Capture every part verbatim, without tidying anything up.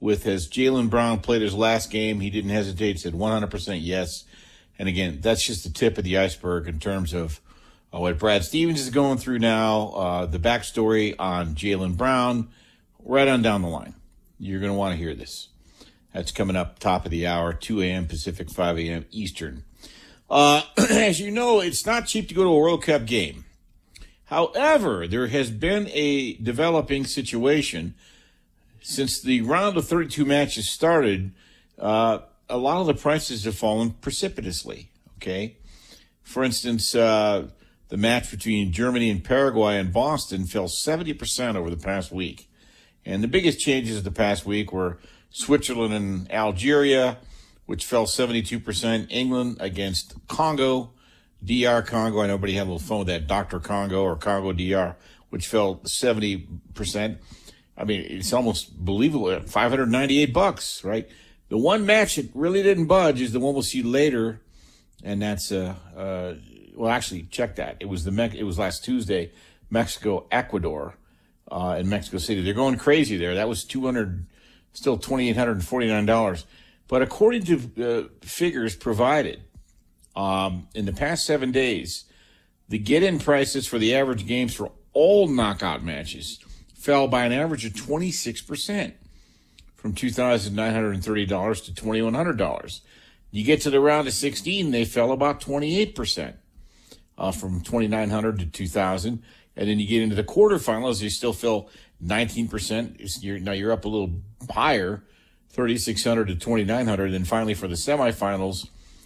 with has Jaylen Brown played his last game? He didn't hesitate, said one hundred percent yes. And again, that's just the tip of the iceberg in terms of uh, what Brad Stevens is going through now, uh, the backstory on Jaylen Brown, right on down the line. You're going to want to hear this. That's coming up top of the hour, two a.m. Pacific, five a.m. Eastern. Uh, as you know, it's not cheap to go to a World Cup game. However, there has been a developing situation since the round of thirty-two matches started. Uh, a lot of the prices have fallen precipitously, okay? For instance, uh, the match between Germany and Paraguay in Boston fell seventy percent over the past week. And the biggest changes of the past week were Switzerland and Algeria, which fell seventy-two percent. England against Congo, D R Congo. I know everybody had a little fun with that, Doctor Congo or Congo D R, which fell seventy percent. I mean, it's almost believable. five hundred ninety-eight bucks, right? The one match that really didn't budge is the one we'll see later, and that's uh, uh well, actually, check that. It was the Me- it was last Tuesday, Mexico Ecuador, uh, in Mexico City. They're going crazy there. That was two hundred, still two thousand eight hundred forty-nine dollars. But according to uh, figures provided, um, in the past seven days, the get-in prices for the average games for all knockout matches fell by an average of twenty-six percent, from two thousand nine hundred thirty dollars to two thousand one hundred dollars. You get to the round of sixteen, they fell about twenty-eight percent, uh, from two thousand nine hundred dollars to two thousand dollars. And then you get into the quarterfinals, they still fell nineteen percent. You're, now you're up a little higher, thirty-six hundred dollars to twenty-nine hundred dollars. Then finally for the semifinals,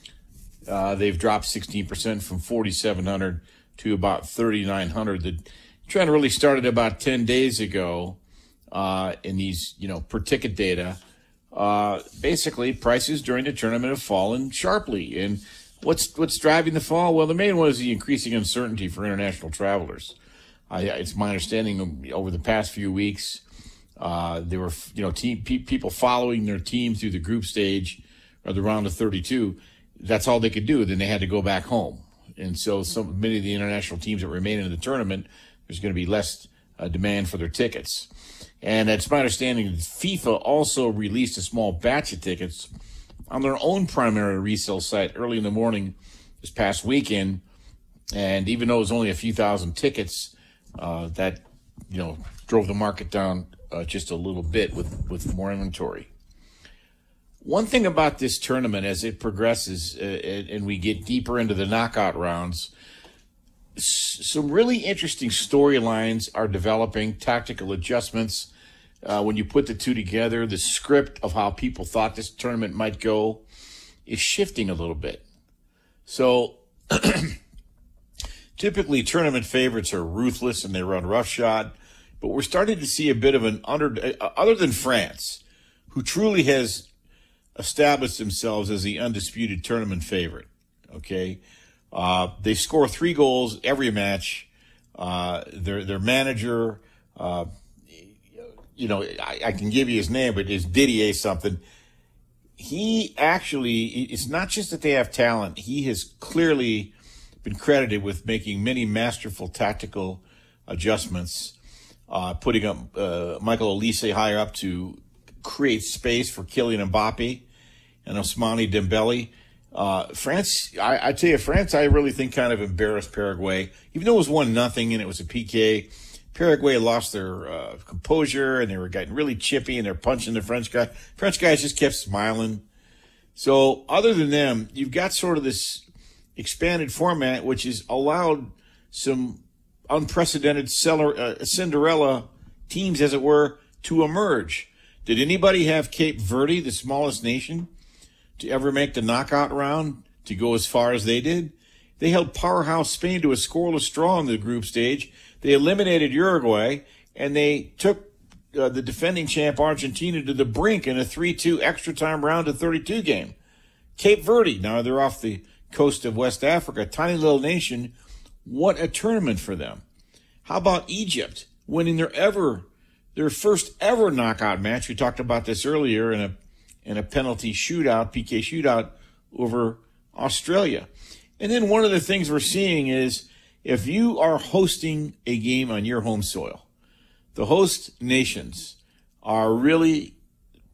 uh, they've dropped sixteen percent from forty-seven hundred dollars to about thirty-nine hundred dollars. The trend really started about ten days ago uh, in these, you know, per ticket data. Uh, basically, prices during the tournament have fallen sharply. And what's what's driving the fall? Well, the main one is the increasing uncertainty for international travelers. Uh, it's my understanding over the past few weeks, uh, there were, you know, team, pe- people following their team through the group stage or the round of thirty-two. That's all they could do. Then they had to go back home. And so some many of the international teams that remain in the tournament, there's going to be less uh, demand for their tickets. And it's my understanding that FIFA also released a small batch of tickets on their own primary resale site early in the morning this past weekend. And even though it was only a few thousand tickets, uh, that, you know, drove the market down uh, just a little bit with, with more inventory. One thing about this tournament as it progresses uh, and we get deeper into the knockout rounds, some really interesting storylines are developing, tactical adjustments. Uh, when you put the two together, the script of how people thought this tournament might go is shifting a little bit. So typically tournament favorites are ruthless and they run roughshod, but we're starting to see a bit of an under, uh, other than France, who truly has established themselves as the undisputed tournament favorite. Okay. Uh, they score three goals every match. Uh, their, their manager, uh, you know, I, I can give you his name, but it's Didier something. He actually, it's not just that they have talent. He has clearly been credited with making many masterful tactical adjustments, uh, putting up, uh, Michael Olise higher up to create space for Kylian Mbappe and Ousmane Dembele. Uh, France, I, I tell you, France, I really think kind of embarrassed Paraguay, even though it was one nothing and it was a P K. Paraguay lost their uh, composure and they were getting really chippy and they're punching the French guy. French guys just kept smiling. So other than them, you've got sort of this expanded format, which has allowed some unprecedented uh, Cinderella teams, as it were, to emerge. Did anybody have Cape Verde, the smallest nation, to ever make the knockout round, to go as far as they did? They held powerhouse Spain to a scoreless draw in the group stage. They eliminated Uruguay, and they took uh, the defending champ Argentina to the brink in a three two extra time round of thirty-two game. Cape Verde, now they're off the coast of West Africa, tiny little nation. What a tournament for them. How about Egypt winning their ever, their first ever knockout match? We talked about this earlier in a in a penalty shootout, P K shootout over Australia. And then one of the things we're seeing is if you are hosting a game on your home soil, the host nations are really